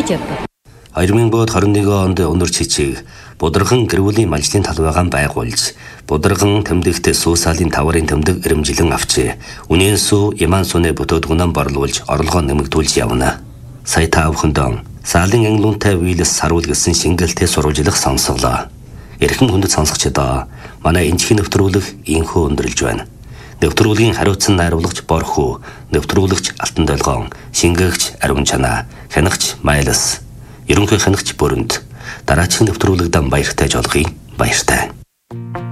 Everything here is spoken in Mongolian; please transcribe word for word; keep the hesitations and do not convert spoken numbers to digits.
явдаг. хоёр мың двадцать нэг онд өнөр чичиг Бударган гэр бүлийн малжлын талбайгаан байгуулж, Бударган тэмдэгт суусаалын таварын тэмдэг ирэмжилэн авчээ. Үнэн сүү Яман сүнэ бүтөөдгөнөн борлуулж орлогоо нэмэгдүүлж явна. Сая та бүхэндээ Саалын англиунтай Виллис саруул гэсэн шингэлтэй сурвалжлах сонсголоо. Эрхэм хүндэт сонсогчдоо манай энэхий нэвтрүүлэг инхүү өндөрлж байна. Нэвтрүүлгийн хариуцсан найруулагч Борхүү, нэвтрүүлэгч Алтан Долгоон, шингээгч Ариун Чанаа, хянагч Майлас, ерөнхий хянагч Бүрэнд дараагийн нэвтрүүлэгдэн баяртай жолгоё. Баяртай.